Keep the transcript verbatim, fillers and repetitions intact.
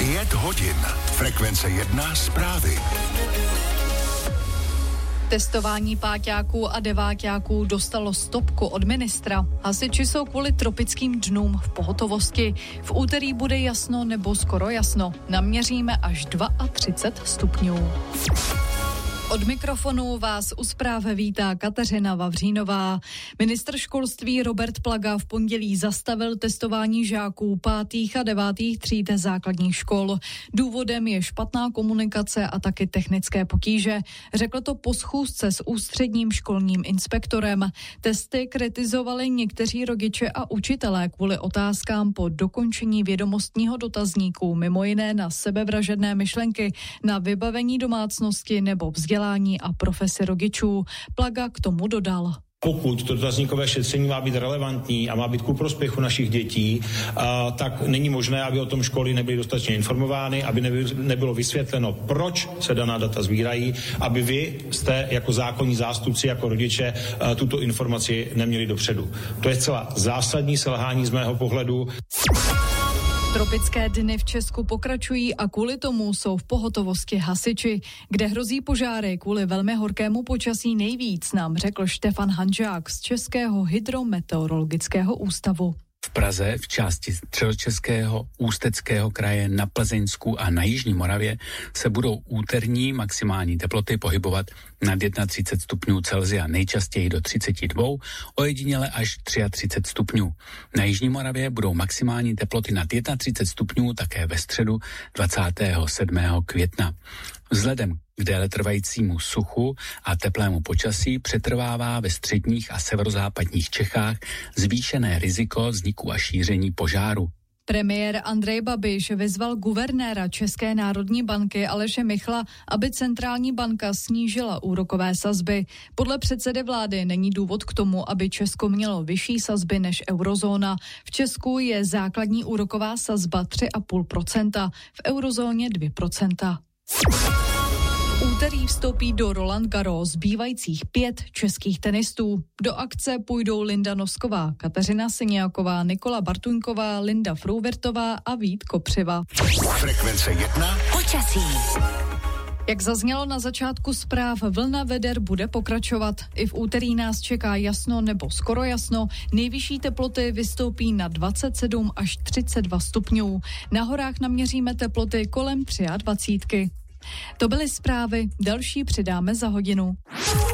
Pět hodin. Frekvence jedna zprávy. Testování páťáků a deváťáků dostalo stopku od ministra. Hasiči jsou kvůli tropickým dnům v pohotovosti. V úterý bude jasno nebo skoro jasno. Naměříme až třicet dva stupňů. Od mikrofonu vás u zpráv vítá Kateřina Vavřínová. Ministr školství Robert Plaga v pondělí zastavil testování žáků pátých a devátých tříd základních škol. Důvodem je špatná komunikace a taky technické potíže. Řekl to po schůzce s ústředním školním inspektorem. Testy kritizovali někteří rodiče a učitelé kvůli otázkám po dokončení vědomostního dotazníku, mimo jiné na sebevražedné myšlenky, na vybavení domácnosti nebo vzdělání a profesi rodičů. Plaga k tomu dodal. Pokud to dotazníkové šetření má být relevantní a má být ku prospěchu našich dětí, a, tak není možné, aby o tom školy nebyly dostatečně informovány, aby neby, nebylo vysvětleno, proč se daná data sbírají, aby vy jste jako zákonní zástupci, jako rodiče a, tuto informaci neměli dopředu. To je zcela zásadní selhání z mého pohledu. Tropické dny v Česku pokračují a kvůli tomu jsou v pohotovosti hasiči. Kde hrozí požáry kvůli velmi horkému počasí nejvíc, nám řekl Štefan Hanžák z Českého hydrometeorologického ústavu. V Praze, v části Středočeského, Ústeckého kraje, na Plzeňsku a na Jižní Moravě se budou úterní maximální teploty pohybovat nad třicet jedna stupňů Celsia, nejčastěji do třicet dva, ojediněle až třicet tři stupňů. Na Jižní Moravě budou maximální teploty nad třicet jedna stupňů také ve středu dvacátého sedmého května. Vzhledem k déletrvajícímu suchu a teplému počasí přetrvává ve středních a severozápadních Čechách zvýšené riziko vzniku a šíření požáru. Premiér Andrej Babiš vyzval guvernéra České národní banky Aleše Michla, aby centrální banka snížila úrokové sazby. Podle předsedy vlády není důvod k tomu, aby Česko mělo vyšší sazby než eurozóna. V Česku je základní úroková sazba tři celá pět procenta, v eurozóně dvě procenta. Úterý vstoupí do Roland Garros zbývajících pět českých tenistů. Do akce půjdou Linda Nosková, Kateřina Siniaková, Nikola Bartuňková, Linda Frouvertová a Vít Kopřiva. Frekvence jedna. Počasí. Jak zaznělo na začátku zpráv, vlna veder bude pokračovat. I v úterý nás čeká jasno nebo skoro jasno. Nejvyšší teploty vystoupí na dvacet sedm až třicet dva stupňů. Na horách naměříme teploty kolem dvacet tři. To byly zprávy, další přidáme za hodinu.